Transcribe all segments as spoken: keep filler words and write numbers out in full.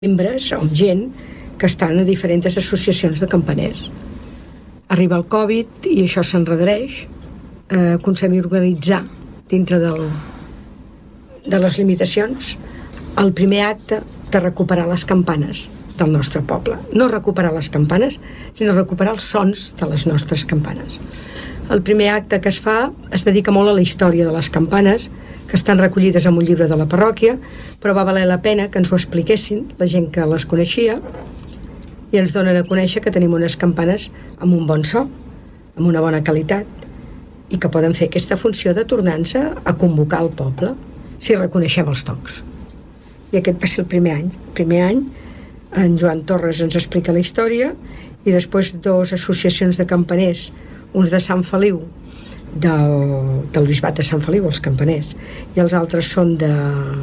membres, o amb gent que estan a diferents associacions de campaners. Arriba el Covid i això s'enredareix. Eh, aconseguim organitzar dintre del, de les limitacions el primer acte de recuperar les campanes del nostre poble. No recuperar les campanes, sinó recuperar els sons de les nostres campanes. El primer acte que es fa es dedica molt a la història de les campanes, que estan recollides en un llibre de la parròquia, però va valer la pena que ens ho expliquessin la gent que les coneixia, i ens donen a conèixer que tenim unes campanes amb un bon so, amb una bona qualitat, i que poden fer aquesta funció de tornar-nos a convocar el poble si reconeixem els tocs. I aquest va ser el primer any. El primer any en Joan Torres ens explica la història, i després dues associacions de campaners, uns de Sant Feliu, del, del bisbat de Sant Feliu, els campaners, i els altres són de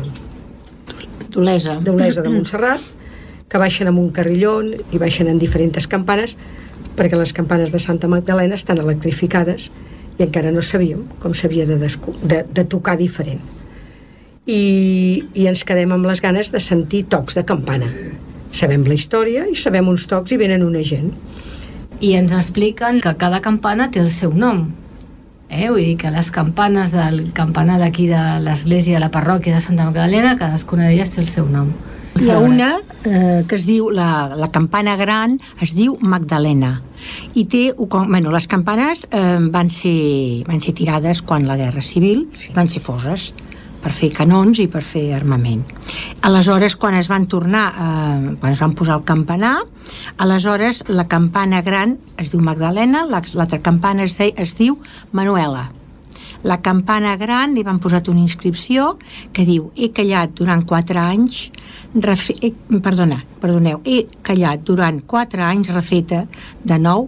d'Olesa d'Olesa de Montserrat, que baixen amb un carrillon i baixen en diferents campanes, perquè les campanes de Santa Magdalena estan electrificades i encara no sabíem com s'havia de, de, de tocar diferent, i, i ens quedem amb les ganes de sentir tocs de campana. Sabem la història i sabem uns tocs i venen una gent i ens expliquen que cada campana té el seu nom. Eh? Vull dir que les campanes del campanar d'aquí de l'església de la parròquia de Santa Magdalena, cadascuna d'elles té el seu nom. Hi ha una eh, que es diu, la, la campana gran es diu Magdalena, i té, bueno, les campanes eh, van ser, van ser tirades quan la Guerra Civil, sí. Van ser foses per fer canons i per fer armament. Aleshores, quan es van tornar, eh, quan es van posar el campanar, aleshores la campana gran es diu Magdalena, l'altra campana es, de, es diu Manuela. La campana gran li van posar una inscripció que diu: he callat durant quatre anys refe, he, perdona, perdoneu, he callat durant quatre anys refeta de nou,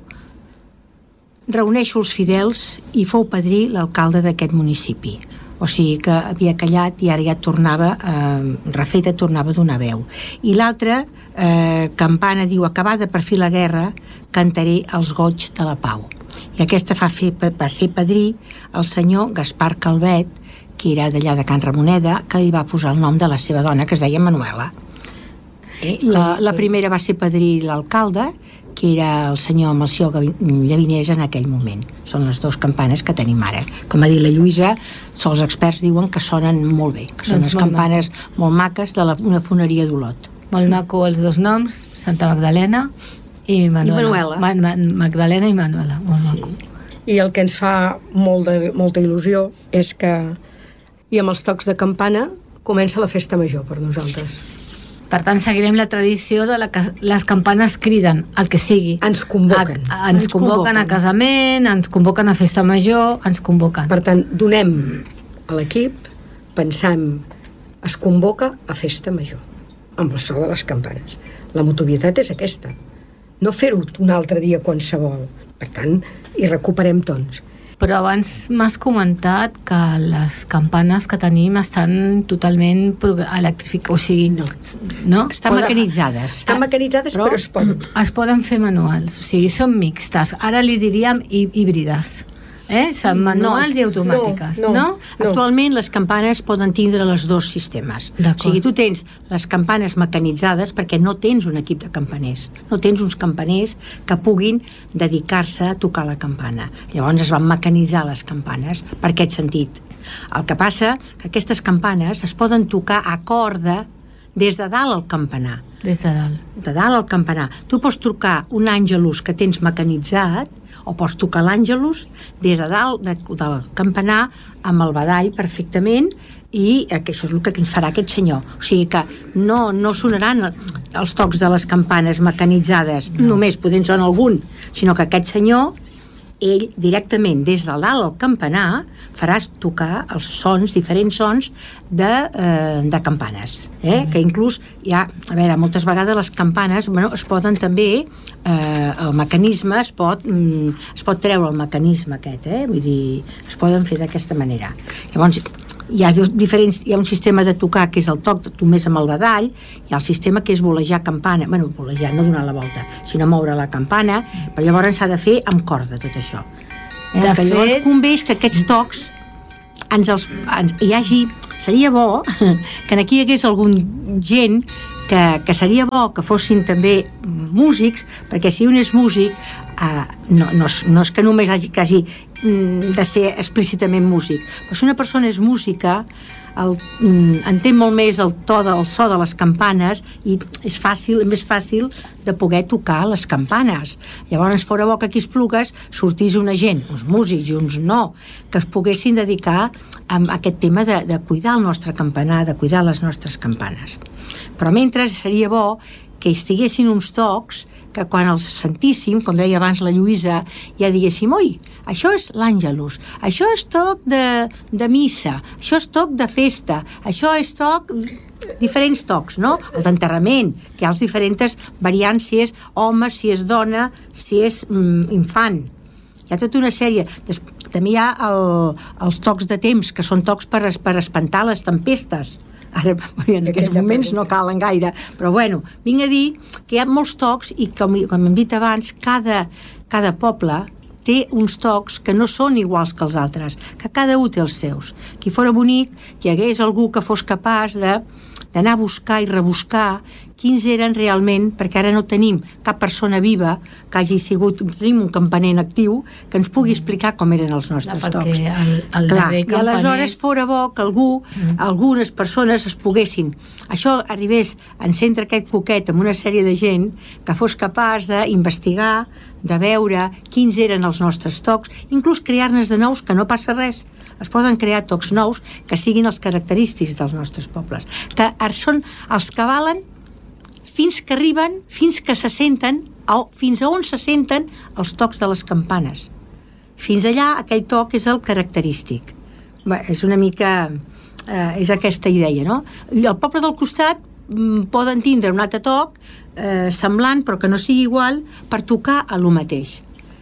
reuneixo els fidels i fou padrí l'alcalde d'aquest municipi. O sigui que havia callat i ara ja tornava, eh, refeta tornava a donar veu. I l'altra eh, campana diu: acabada per fi la guerra, cantaré els goig de la pau. I aquesta fa fer, va ser padrí el senyor Gaspar Calvet, que era d'allà de Can Ramoneda, que li va posar el nom de la seva dona, que es deia Manuela. Eh, la, la primera va ser padrí l'alcalde, que era el senyor Melcior Llavinés en aquell moment. Són les dues campanes que tenim ara. Com ha dit la Lluïsa, els experts diuen que sonen molt bé, que són doncs unes campanes maco. Molt maques de la, una foneria d'Olot. Molt maco els dos noms, Santa Magdalena i Manuela. I Manuela. Ma Ma Magdalena i Manuela, molt sí. Maco. I el que ens fa molt de, molta il·lusió és que, i amb els tocs de campana, comença la festa major per nosaltres. Per tant, seguirem la tradició de la que les campanes criden el que sigui. Ens convoquen. A, a, ens, ens convoquen, convoquen a casament, ens convoquen a festa major, ens convoquen. Per tant, donem a l'equip, pensant, es convoca a festa major, amb el so de les campanes. La motivitat és aquesta. No fer-ho un altre dia qualsevol. Per tant, hi recuperem tons. Però abans m'has comentat que les campanes que tenim estan totalment electrificades, o sigui, no, no? Estan poden, mecanitzades. Estan mecanitzades, però, però es poden. Es poden fer manuals, o sigui, són mixtes. Ara li diríem híbrides. Eh? Són manuals no, i automàtiques, no? no, no? no? Actualment les campanes poden tindre els dos sistemes. O sigui, tu tens les campanes mecanitzades perquè no tens un equip de campaners, no tens uns campaners que puguin dedicar-se a tocar la campana. Llavors es van mecanitzar les campanes per aquest sentit. El que passa que aquestes campanes es poden tocar a corda des de dalt al campanar. Des de dalt. De dalt al campanar. Tu pots trucar un àngelus que tens mecanitzat, o pots tocar l'àngelus des de dalt de, del campanar amb el badall perfectament, i això és el que ens farà aquest senyor. O sigui que no, no sonaran els tocs de les campanes mecanitzades, no. Només podent sonar algun, sinó que aquest senyor, ell directament des de dalt al campanar faràs tocar els sons, diferents sons de, eh, de campanes, eh? Mm. Que inclús hi ha, a veure, moltes vegades les campanes, bueno, es poden també, eh, el mecanisme es pot, mm, es pot treure el mecanisme aquest, eh? Vull dir, es poden fer d'aquesta manera. Llavors hi ha diferents, hi ha un sistema de tocar que és el toc només amb el badall, hi ha el sistema que és volejar campana, bueno, volejar, no donar la volta, sinó moure la campana, però llavors s'ha de fer amb corda tot això. Eh? Que llavors fet... convé que aquests tocs ens els, ens, hi hagi, seria bo que aquí hi hagués algun gent que, que seria bo que fossin també músics, perquè si un és músic eh, no, no, és, no és que només hagi, que hagi de ser explícitament músic, però si una persona és música el, entén molt més el to del so de les campanes i és fàcil, més fàcil de poder tocar les campanes. Llavors fora bo que aquí Esplugues sortís una gent, uns músics i uns no, que es poguessin dedicar a aquest tema de, de cuidar el nostre campanar, de cuidar les nostres campanes. Però mentre seria bo que estiguessin uns tocs que quan els sentíssim, com deia abans la Lluïsa, ja diguéssim, oi, això és l'Àngelus, això és toc de, de missa, això és toc de festa, això és toc... diferents tocs, no? El d'enterrament, que hi ha les diferents variants, si és home, si és dona, si és mm, infant. Hi ha tota una sèrie. Des, també hi ha el, els tocs de temps, que són tocs per, per espantar les tempestes. Ara, en aquests moments no calen gaire, però bueno, vinc a dir que hi ha molts tocs i com, com hem dit abans, cada, cada poble té uns tocs que no són iguals que els altres, que cada un té els seus. Que fora bonic que hi hagués algú que fos capaç de d'anar a buscar i rebuscar quins eren realment, perquè ara no tenim cap persona viva que hagi sigut, tenim un campaner actiu que ens pugui explicar com eren els nostres Clar, tocs. El, el Clar, i campaner... aleshores fora bo que algú, mm. algunes persones es poguessin, això arribés a encendre aquest foquet amb una sèrie de gent que fos capaç d'investigar, de veure quins eren els nostres tocs, inclús crear-ne de nous, que no passa res. Es poden crear tocs nous que siguin els característics dels nostres pobles, que són els que valen fins que arriben, fins que se senten, o fins a on se senten els tocs de les campanes. Fins allà aquell toc és el característic. Bé, és una mica... Eh, és aquesta idea, no? I al poble del costat mm, poden tindre un altre toc eh, semblant, però que no sigui igual, per tocar a lo mateix.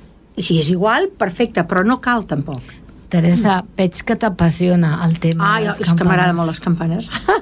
I si és igual, perfecte, però no cal tampoc. Teresa, veig que t'apassiona el tema ah, de les és campanes. que m'agrada molt les campanes.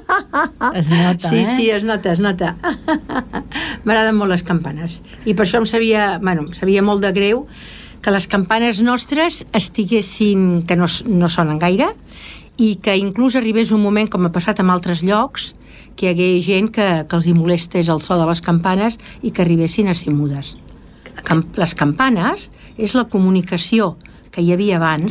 Es nota, sí, eh? Sí, es nota, es nota. M'agraden molt les campanes. I per això em sabia, bueno, em sabia molt de greu que les campanes nostres estiguessin, que no, no sonen gaire, i que inclús arribés un moment, com ha passat en altres llocs, que hi hagués gent que, que els hi molestés el so de les campanes i que arribessin a ser mudes. Cam- les campanes és la comunicació que hi havia abans.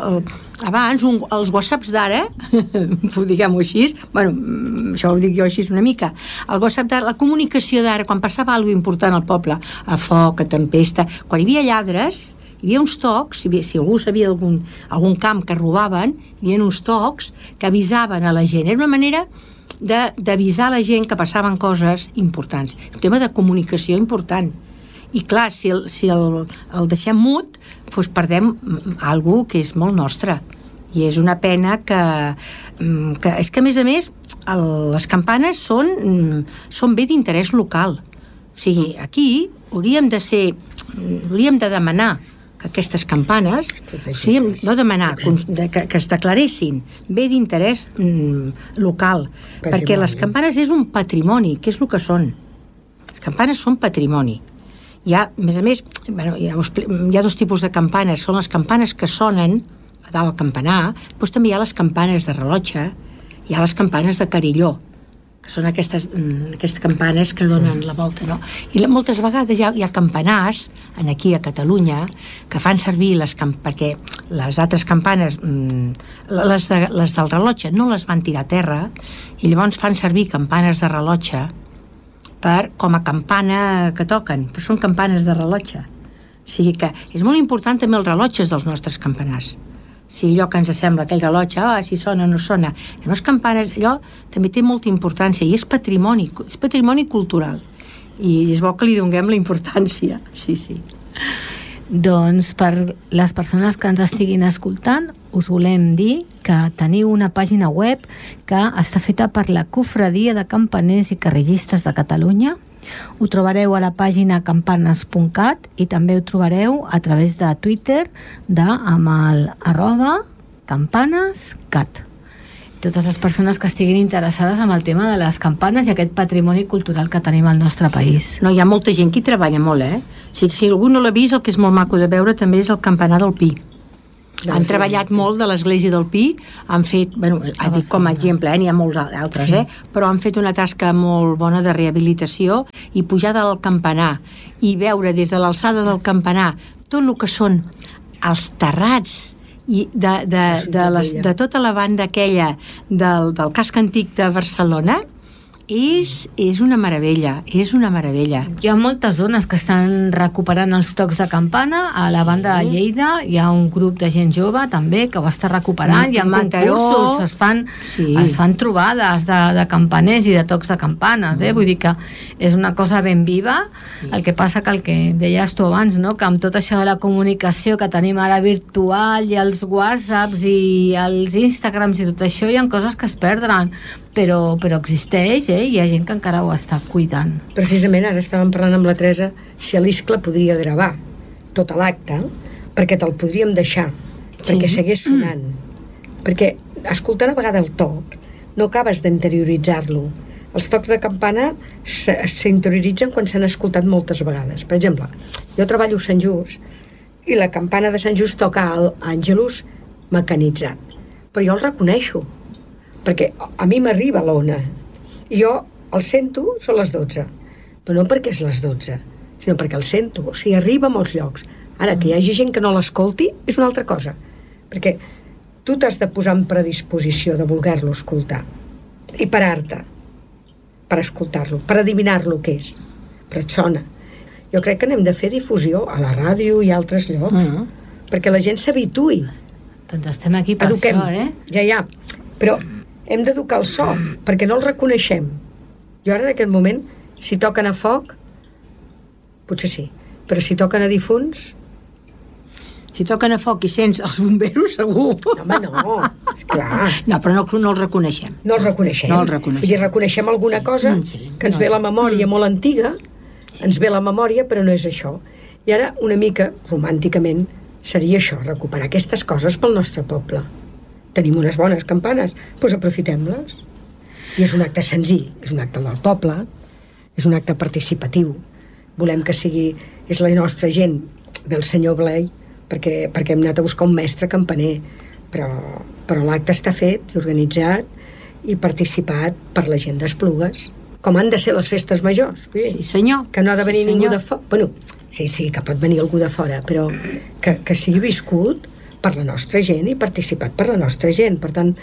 Abans, un, els whatsapps d'ara, diguem-ho així, bueno, això ho dic jo així una mica, el whatsapp d'ara, la comunicació d'ara, quan passava alguna cosa important al poble, a foc, a tempesta, quan hi havia lladres, hi havia uns tocs, hi havia, si algú sabia d'algun algun camp que robaven, hi havia uns tocs que avisaven a la gent. Era una manera d'avisar a la gent que passaven coses importants. Un tema de comunicació important. I clar, si el, si el, el deixem mut, doncs perdem algú que és molt nostre. I és una pena que... que és que, a més a més, el, les campanes són, són bé d'interès local. O sigui, aquí hauríem de ser... hauríem de demanar que aquestes campanes, o sigui, no demanar, que, que es declaressin bé d'interès mm, local. Patrimoni. Perquè les campanes és un patrimoni, que és el que són. Les campanes són patrimoni. Hi ha, a més a més, bueno, hi, ha, hi ha dos tipus de campanes. Són les campanes que sonen a dalt al campanar, doncs també hi ha les campanes de rellotge, hi ha les campanes de carilló, que són aquestes, aquestes campanes que donen la volta, no? I moltes vegades hi ha, hi ha campanars aquí a Catalunya que fan servir les campanes, perquè les altres campanes, les, de, les del rellotge, no les van tirar a terra, i llavors fan servir campanes de rellotge per, com a campana que toquen, però són campanes de rellotge. O sigui que és molt important també els rellotges dels nostres campanars. O sigui, allò que ens sembla, aquell rellotge, ah, si sona o no sona. Les campanes, allò també té molta importància i és patrimoni, és patrimoni cultural. I és bo que li donem la importància. Sí, sí. Doncs per les persones que ens estiguin escoltant, us volem dir que teniu una pàgina web que està feta per la Cofradia de Campaners i Carrillistes de Catalunya. Ho trobareu a la pàgina campanes punt cat i també ho trobareu a través de Twitter de, amb el arroba campanescat. Totes les persones que estiguin interessades en el tema de les campanes i aquest patrimoni cultural que tenim al nostre país. No, hi ha molta gent que hi treballa molt, eh? O sigui, si algú no l'ha vist, el que és molt maco de veure també és el campanar del Pi. Han treballat molt de l'Església del Pi, han fet, bueno, dit com a exemple, eh, n'hi ha molts altres, sí. eh, però han fet una tasca molt bona de rehabilitació i pujar del campanar i veure des de l'alçada del campanar tot el que són els terrats i de, de, de, les, de tota la banda aquella del, del casc antic de Barcelona, és, és una meravella, és una meravella. Hi ha moltes zones que estan recuperant els tocs de campana. A la banda de Lleida hi ha un grup de gent jove també que ho està recuperant. Hi ha Mataró, concursos, es fan, sí. es fan trobades de, de campaners i de tocs de campanes, eh? Vull dir que és una cosa ben viva. El que passa que el que deies tu abans, no? Que amb tot això de la comunicació que tenim ara virtual i els whatsapps i els instagrams i tot això, hi ha coses que es perdran, però, però existeix, eh? Hi ha gent que encara ho està cuidant. Precisament ara estàvem parlant amb la Teresa si l'Iscle podria gravar tot l'acte, perquè te'l podríem deixar, sí. perquè segueix sonant. Mm. Perquè escoltant a vegada el toc no acabes d'interioritzar-lo. Els tocs de campana s'interioritzen quan s'han escoltat moltes vegades. Per exemple, jo treballo a Sant Just i la campana de Sant Just toca el Àngelus mecanitzat, però jo el reconeixo perquè a mi m'arriba l'ona i jo el sento, són les dotze, però no perquè és les dotze, sinó perquè el sento, o sigui, arriba a molts llocs. Ara, que hi hagi gent que no l'escolti és una altra cosa, perquè tu t'has de posar en predisposició de voler-lo escoltar i parar-te per escoltar-lo, per adivinar-lo què és, però et sona. Jo crec que n'hem de fer difusió a la ràdio i a altres llocs, uh-huh. perquè la gent s'habituï. Doncs estem aquí per Eduquem. això, eh? Ja, ja, però hem d'educar el so, perquè no el reconeixem. Jo ara en aquest moment, si toquen a foc, potser sí, però si toquen a difunts... Si toquen a foc i sents els bomberos, segur. Home, no, esclar. No, però no, no el reconeixem. No el reconeixem. No el reconeixem. Vull dir, reconeixem alguna sí. cosa sí. que ens no, ve la memòria mm. molt antiga, sí. ens ve la memòria, però no és això. I ara, una mica, romànticament, seria això, recuperar aquestes coses pel nostre poble. Tenim unes bones campanes, doncs aprofitem-les. I és un acte senzill, és un acte del poble, és un acte participatiu. Volem que sigui... És la nostra gent del senyor Blai, perquè, perquè hem anat a buscar un mestre campaner, però, però l'acte està fet i organitzat i participat per la gent d'Esplugues, com han de ser les festes majors. Sí, senyor. Que no ha de venir sí, ningú de fora. Bueno, sí, sí, que pot venir algú de fora, però que, que sigui viscut per la nostra gent i participat per la nostra gent. Per tant,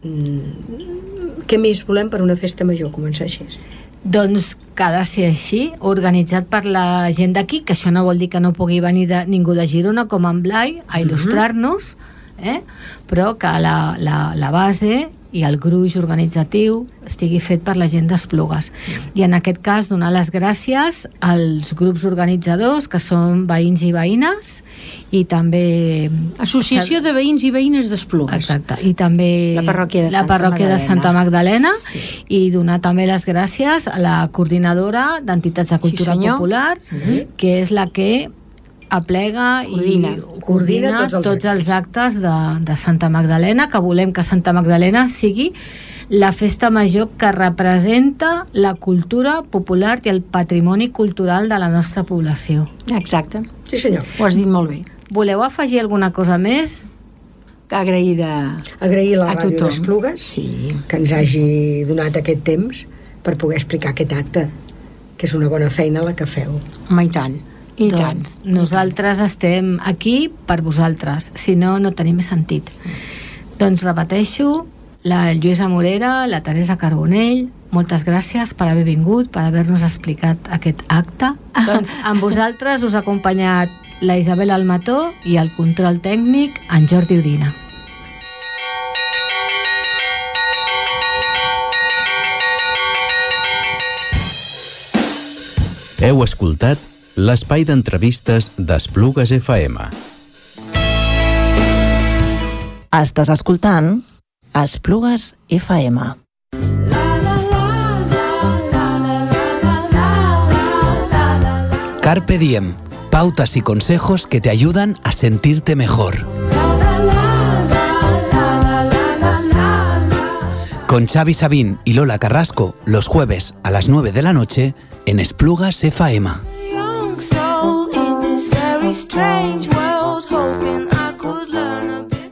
mmm, què més volem per una festa major? Començar així. Doncs que ha de ser així, organitzat per la gent d'aquí, que això no vol dir que no pugui venir de, ningú de Girona, com en Blai, a il·lustrar-nos, eh? Però que la, la, la base i el gruix organitzatiu estigui fet per la gent d'Esplugues. I en aquest cas donar les gràcies als grups organitzadors, que són veïns i veïnes, i també... Associació de Veïns i Veïnes d'Esplugues. Exacte, i també la parròquia de la Santa parròquia Magdalena. de Santa Magdalena, sí. I donar també les gràcies a la coordinadora d'Entitats de Cultura sí, Popular, sí. Que és la que aplega coordina. i coordina tots els tots els actes de, de Santa Magdalena, que volem que Santa Magdalena sigui la festa major que representa la cultura popular i el patrimoni cultural de la nostra població. Exacte. Sí, senyor. Ho has dit molt bé. Voleu afegir alguna cosa més? Agraïda Agrair la a ràdio tothom. d'Esplugues sí. que ens hagi donat aquest temps per poder explicar aquest acte, que és una bona feina la que feu. Home, i tant. I doncs tant. Nosaltres estem aquí per vosaltres, si no, no tenim sentit. Mm. Doncs repeteixo, la Lluïsa Morera, la Teresa Carbonell, moltes gràcies per haver vingut, per haver-nos explicat aquest acte. Doncs amb vosaltres us ha acompanyat la Isabel Almató i el control tècnic en Jordi Udina. Heu escoltat l'espai d'entrevistes d'Esplugues F M. Estàs escoltant Esplugues F M. Carpe Diem, pautas y consejos que te ayudan a sentirte mejor. Con Xavi Sabín y Lola Carrasco, los jueves a las nueve de la noche en Esplugas F M. Young soul in this very strange world, hoping I could learn a bit.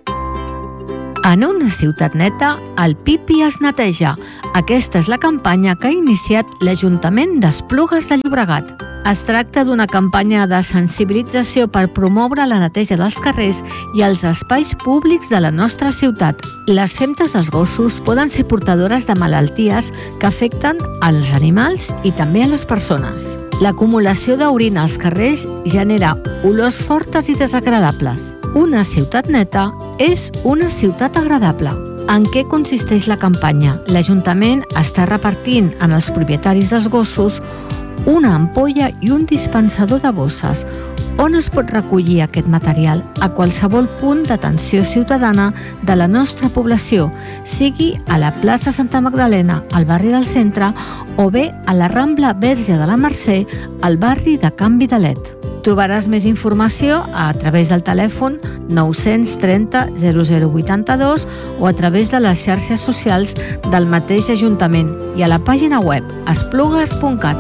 En una ciutat neta, el pipi es neteja. Aquesta és la campanya que ha iniciat l'Ajuntament d'Esplugues de Llobregat. Es tracta d'una campanya de sensibilització per promoure la neteja dels carrers i els espais públics de la nostra ciutat. Les femtes dels gossos poden ser portadores de malalties que afecten als animals i també a les persones. L'acumulació d'orina als carrers genera olors fortes i desagradables. Una ciutat neta és una ciutat agradable. En què consisteix la campanya? L'Ajuntament està repartint en els propietaris dels gossos una ampolla i un dispensador de bosses. On es pot recollir aquest material? A qualsevol punt d'atenció ciutadana de la nostra població, sigui a la plaça Santa Magdalena, al barri del Centre, o bé a la Rambla Verge de la Mercè, al barri de Can Vidalet. Trobaràs més informació a través del telèfon nou-cents trenta zero zero vuitanta-dos o a través de les xarxes socials del mateix Ajuntament i a la pàgina web esplugues punt cat.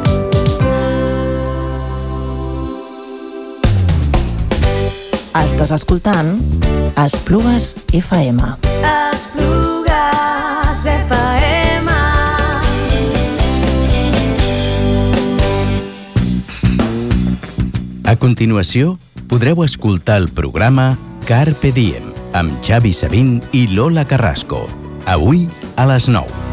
Estàs escoltant Esplugues F M. Esplugues F M. A continuació, podreu escoltar el programa Carpe Diem amb Xavi Sabin i Lola Carrasco. Avui a les nou.